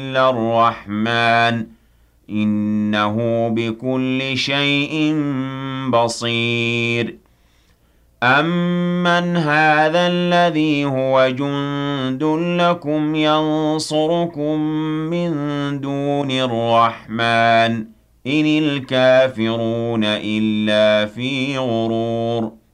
إِلَّا الرَّحْمَٰنُ إِنَّهُ بِكُلِّ شَيْءٍ بَصِيرٌ أَمَّنْ هَٰذَا الَّذِي هُوَ جُندٌ لَّكُمْ يَنصُرُكُم مِّن دُونِ الرَّحْمَٰنِ ۚ إِنِ الْكَافِرُونَ إِلَّا فِي غُرُورٍ